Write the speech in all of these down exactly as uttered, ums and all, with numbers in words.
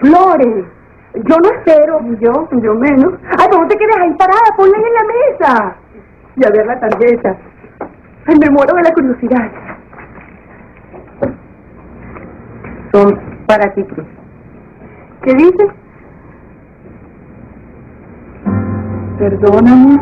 Flores, yo no espero. Yo, yo menos. Ay, pero no te quedes ahí parada, ponla en la mesa. Y a ver la tarjeta. Ay, me muero de la curiosidad. Son para ti, Cruz. ¿Qué dices? Perdóname,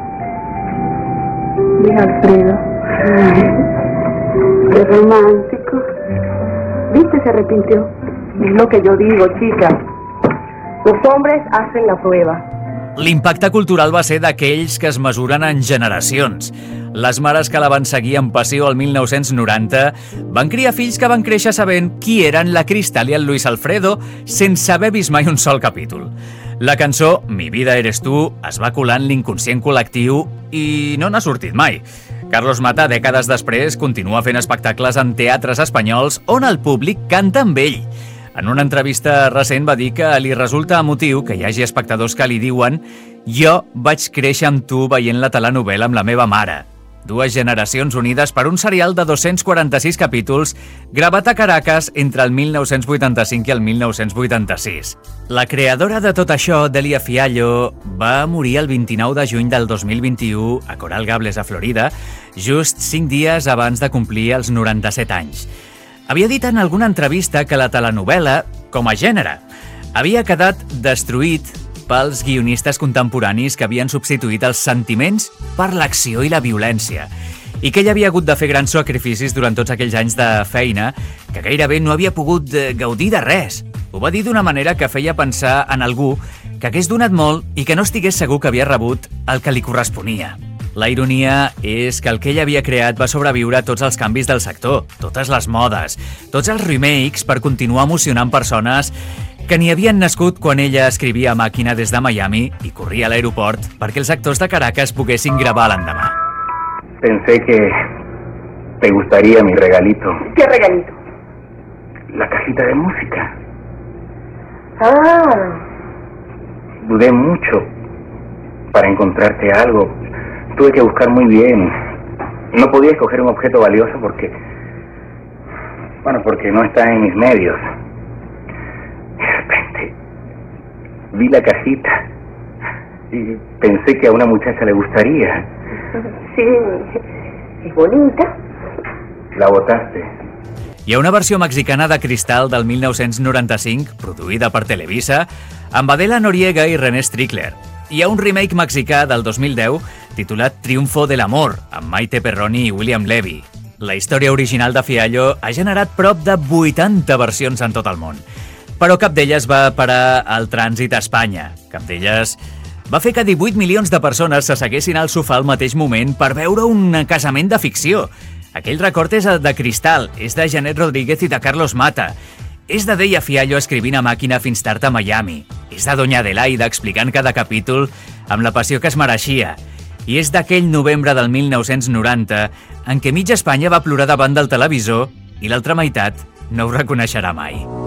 dice Alfredo. Ay, qué romántico. ¿Viste? Se arrepintió. Es lo que yo digo, chica. Los hombres hacen la prueba. L'impacte cultural va ser d'aquells que es mesuren en generacions. Les mares que la van seguir amb passió el mil nou-cents noranta van criar fills que van créixer sabent qui eren la Cristal i el Luis Alfredo sense haver vist mai un sol capítol. La cançó Mi vida eres tu es va colar en l'inconscient col·lectiu i no n'ha sortit mai. Carlos Mata, dècades després, continua fent espectacles en teatres espanyols on el públic canta amb ell. En una entrevista recent va dir que li resulta emotiu que hi hagi espectadors que li diuen «Jo vaig créixer amb tu veient la telenovel·la amb la meva mare». Dues generacions unides per un serial de dos-cents quaranta-sis capítols gravat a Caracas entre el mil nou-cents vuitanta-cinc i el mil nou-cents vuitanta-sis. La creadora de tot això, Delia Fiallo, va morir el vint-i-nou de juny del dos mil vint-i-u a Coral Gables, a Florida, just cinc dies abans de complir els noranta-set anys. Havia dit en alguna entrevista que la telenovel·la, com a gènere, havia quedat destruït pels guionistes contemporanis que havien substituït els sentiments per l'acció i la violència, i que ella havia hagut de fer grans sacrificis durant tots aquells anys de feina que gairebé no havia pogut gaudir de res. Ho va dir d'una manera que feia pensar en algú que hagués donat molt i que no estigués segur que havia rebut el que li corresponia. La ironia és que el que ella havia creat va sobreviure a tots els canvis del sector, totes les modes, tots els remakes per continuar emocionant persones que n'hi havien nascut quan ella escrivia a màquina des de Miami i corria a l'aeroport perquè els actors de Caracas poguessin gravar l'endemà. Pensé que te gustaría mi regalito. ¿Qué regalito? La cajita de música. Ah. Dudé mucho para encontrarte algo. Tuve que buscar muy bien. No podía escoger un objeto valioso porque... Bueno, porque no está en mis medios. De repente vi la cajita y pensé que a una muchacha le gustaría. Sí, es bonita. La botaste. Hi ha una versió mexicana de Cristal del mil nou-cents noranta-cinc, produïda per Televisa, amb Adela Noriega i René Strickler. Hi ha un remake mexicà del dos mil deu titulat Triunfo del amor, amb Maite Perroni i William Levy. La història original de Fiallo ha generat prop de vuitanta versions en tot el món, però cap d'elles va parar al trànsit a Espanya. Cap d'elles va fer que divuit milions de persones s'asseguessin al sofà al mateix moment per veure un casament de ficció. Aquell record és de Cristal, és de Janet Rodríguez i de Carlos Mata. És de Delia Fiallo escrivint a màquina fins tard a Miami. És de Doña Adelaida explicant cada capítol amb la passió que es mereixia. I és d'aquell novembre del mil nou-cents noranta en què mitja Espanya va plorar davant del televisor i l'altra meitat no ho reconeixerà mai.